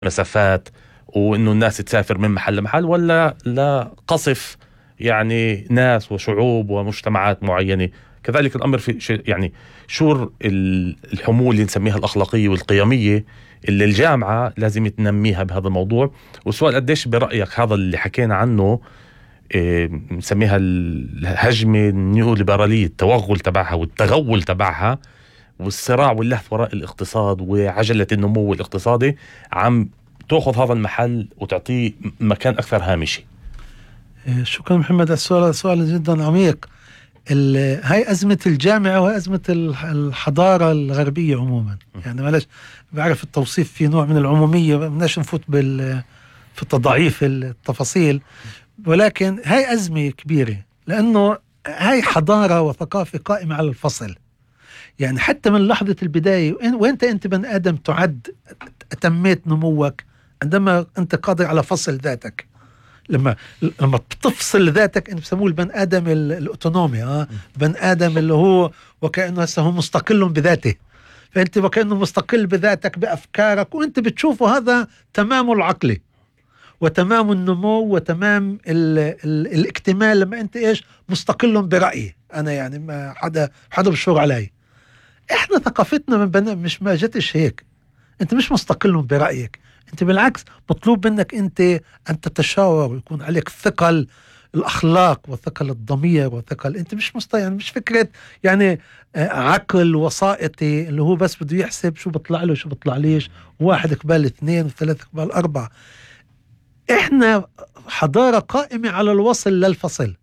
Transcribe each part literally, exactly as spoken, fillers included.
مسافات وإنه الناس تسافر من محل لمحل، ولا لا قصف يعني ناس وشعوب ومجتمعات معينة؟ كذلك الأمر في يعني شور الحمول اللي نسميها الأخلاقية والقيمية اللي الجامعة لازم تنميها بهذا الموضوع. والسؤال قديش برأيك هذا اللي حكينا عنه نسميها الهجمة النيوليبرالية، التوغل تبعها والتغول تبعها والصراع واللهث وراء الاقتصاد وعجلة النمو الاقتصادي عم تأخذ هذا المحل وتعطيه مكان أكثر هامشي؟ شكرا محمد. السؤال سؤال جدا عميق. هاي أزمة الجامعة وهي أزمة الحضارة الغربية عموما. يعني معلش بعرف التوصيف في نوع من العمومية، بدناش نفوت بال في التضعيف التفاصيل، ولكن هاي أزمة كبيرة لأنه هاي حضارة وثقافة قائمة على الفصل. يعني حتى من لحظة البداية وانت انت بني آدم تعد تميت نموك عندما انت قادر على فصل ذاتك. لما لما بتفصل ذاتك انت بسموه البني آدم الأوتونومي، ها بني آدم اللي هو وكأنه هسه هو مستقل بذاته، فانت وكأنه مستقل بذاتك بأفكارك، وانت بتشوفه هذا تمام العقل وتمام النمو وتمام ال ال الاكتمال لما انت ايش مستقل برأيي انا، يعني ما حدا حدا بشور علي. احنا ثقافتنا من بنا مش ما جتش هيك. انت مش مستقل برأيك، انت بالعكس مطلوب منك انت ان تتشاور ويكون عليك ثقل الاخلاق وثقل الضمير وثقل انت مش مست يعني مش فكرة يعني عقل وسائطي اللي هو بس بده يحسب شو بطلع له شو بطلع ليش، واحد قبال اثنين وثلاثة قبال اربعة. احنا حضارة قائمة على الوصل للفصل،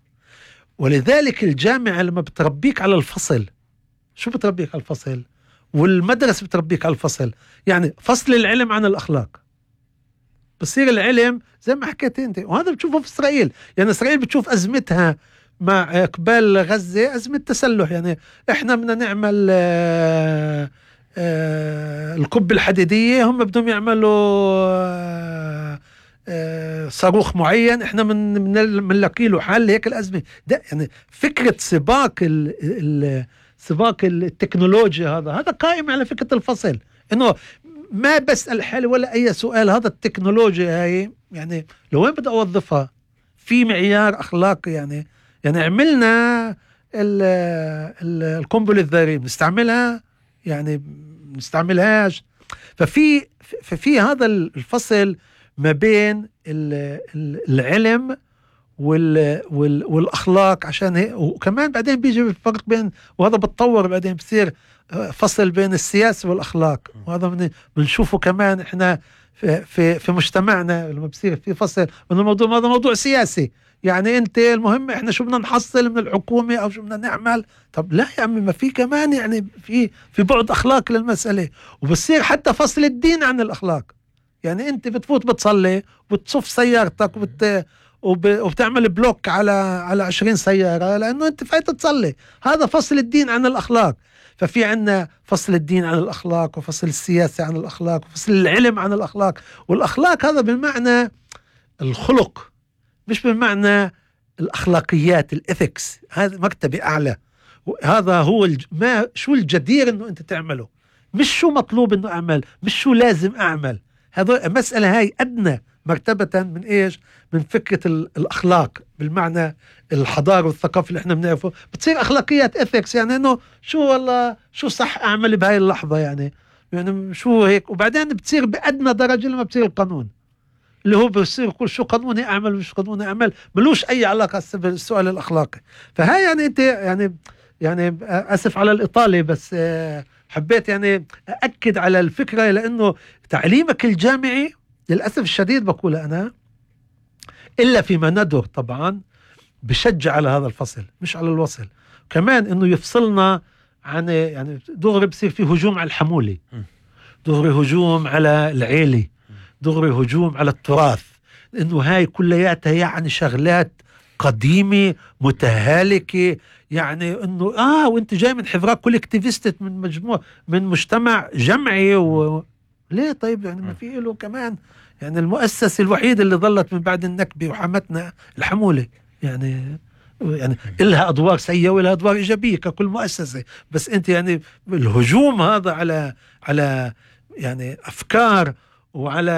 ولذلك الجامعة لما بتربيك على الفصل، شو بتربيك على الفصل؟ والمدرسة بتربيك على الفصل. يعني فصل العلم عن الأخلاق، بصير العلم زي ما حكيت انت، وهذا بتشوفه في إسرائيل. يعني إسرائيل بتشوف أزمتها مع قبال غزة أزمة تسلح. يعني احنا بدنا نعمل آآ آآ القبة الحديدية، هم بدهم يعملوا آآ آآ صاروخ معين، احنا من من بنلاقي له حل. هيك الأزمة ده يعني فكرة سباق ال ال سباق التكنولوجيا، هذا هذا قائم على فكرة الفصل. انه ما بسأل حالي ولا اي سؤال، هذا التكنولوجيا هاي يعني لوين بدي اوظفها في معيار اخلاقي. يعني يعني عملنا القنبلة الذرية بنستعملها، يعني بنستعملهاش. ففي ففي هذا الفصل ما بين العلم وال وال والأخلاق، عشان هي وكمان بعدين بيجي الفرق بين، وهذا بتطور بعدين بصير فصل بين السياسة والأخلاق. وهذا بنشوفه كمان إحنا في في في مجتمعنا لما بصير في فصل من الموضوع، هذا موضوع سياسي. يعني أنت المهم إحنا شو بدنا نحصل من الحكومة أو شو بدنا نعمل. طب لا يا عمي، ما في كمان يعني في في بعد أخلاق للمسألة. وبصير حتى فصل الدين عن الأخلاق. يعني أنت بتفوت بتصلي وبتصف سيارتك وبت وبتعمل بلوك على على عشرين سيارة لأنه أنت فايت تصلي. هذا فصل الدين عن الأخلاق. ففي عنا فصل الدين عن الأخلاق، وفصل السياسة عن الأخلاق، وفصل العلم عن الأخلاق. والأخلاق هذا بالمعنى الخلق، مش بالمعنى الأخلاقيات الإثكس. هذا مرتبة أعلى. هذا هو الج... ما شو الجدير إنه أنت تعمله، مش شو مطلوب إنه أعمل، مش شو لازم أعمل. هذا مسألة هاي أدنى مرتبة من إيش؟ من فكرة الأخلاق بالمعنى الحضارة والثقافة اللي إحنا بنعرفه. بتصير أخلاقيات إثكس، يعني إنه شو والله شو صح أعمل بهاي اللحظة، يعني يعني شو هيك. وبعدين بتصير بأدنى درجة لما بتصير القانون، اللي هو بصير يقول شو قانوني أعمل وشو قانوني أعمل، ملوش أي علاقة بالسؤال الأخلاقي. فهاي يعني أنت يعني يعني أسف على الإطالة، بس حبيت يعني أأكد على الفكرة، لأنه تعليمك الجامعي للأسف الشديد بقول أنا إلا فيما ندر طبعا بشجع على هذا الفصل مش على الوصل. كمان إنه يفصلنا عن يعني دغري بصير في هجوم على الحمولة، دغري هجوم على العيلة، دغري هجوم على التراث، إنه هاي كلياتها يعني شغلات قديمة متهالكة. يعني إنه آه وإنت جاي من حفراك كولكتيفيست من مجموعة من مجتمع جمعي و... ليه طيب يعني ما في له كمان يعني المؤسسة الوحيدة اللي ظلت من بعد النكبة وحمتنا الحمولة، يعني يعني إلها أدوار سيئة وإلها أدوار إيجابية ككل مؤسسة. بس أنت يعني الهجوم هذا على على يعني أفكار وعلى